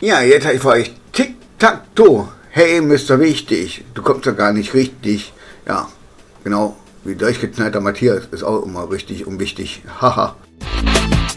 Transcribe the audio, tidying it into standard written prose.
Ja, jetzt habe ich für euch Tic-Tac-Toe. Hey, Mr. Wichtig, du kommst ja gar nicht richtig. Ja, genau, wie durchgeknallter Matthias ist auch immer richtig und wichtig. Haha.